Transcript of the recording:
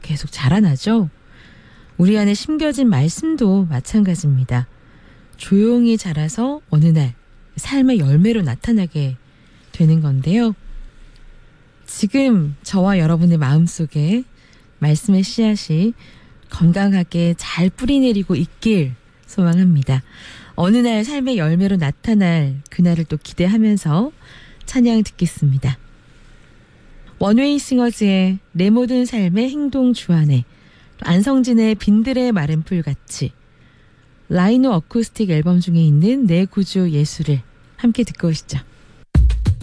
계속 자라나죠. 우리 안에 심겨진 말씀도 마찬가지입니다. 조용히 자라서 어느 날 삶의 열매로 나타나게 되는 건데요. 지금 저와 여러분의 마음속에 말씀의 씨앗이 건강하게 잘 뿌리내리고 있길 소망합니다. 어느 날 삶의 열매로 나타날 그날을 또 기대하면서 찬양 듣겠습니다. 원웨이 싱어즈의 내 모든 삶의 행동 주안에, 안성진의 빈들의 마른 풀같이, 라이노 어쿠스틱 앨범 중에 있는 내 구주 예수를 함께 듣고 오시죠.